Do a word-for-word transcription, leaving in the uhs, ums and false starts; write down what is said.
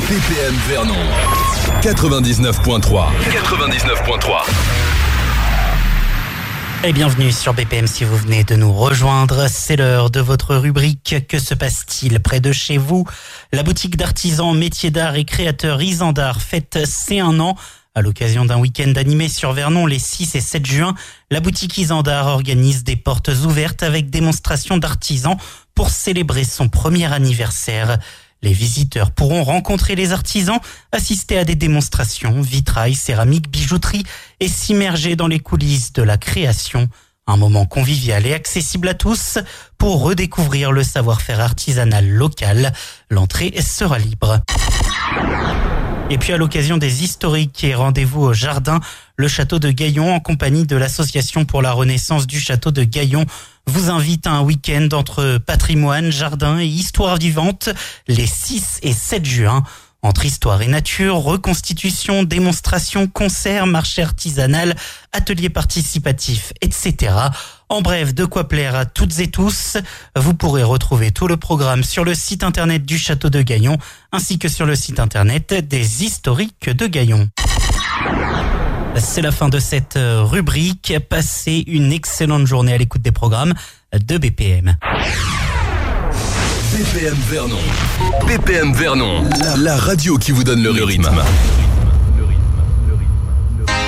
B P M Vernon quatre-vingt-dix-neuf point trois. quatre-vingt-dix-neuf point trois. Et bienvenue sur B P M si vous venez de nous rejoindre. C'est l'heure de votre rubrique « Que se passe-t-il près de chez vous ?» La boutique d'artisans, métiers d'art et créateurs Isandar fête ses un an. À l'occasion d'un week-end animé sur Vernon les six et sept juin, la boutique Isandar organise des portes ouvertes avec démonstration d'artisans pour célébrer son premier anniversaire. Les visiteurs pourront rencontrer les artisans, assister à des démonstrations, vitrail, céramique, bijouterie et s'immerger dans les coulisses de la création. Un moment convivial et accessible à tous pour redécouvrir le savoir-faire artisanal local. L'entrée sera libre. Et puis à l'occasion des historiques et rendez-vous au jardin, le château de Gaillon en compagnie de l'association pour la renaissance du château de Gaillon vous invite à un week-end entre patrimoine, jardin et histoire vivante les six et sept juin. Entre histoire et nature, reconstitution, démonstration, concerts, marché artisanal, ateliers participatifs, et cetera. En bref, de quoi plaire à toutes et tous. Vous pourrez retrouver tout le programme sur le site internet du Château de Gaillon, ainsi que sur le site internet des historiques de Gaillon. C'est la fin de cette rubrique. Passez une excellente journée à l'écoute des programmes de B P M. B P M Vernon. B P M Vernon, la, la radio qui vous donne le rythme.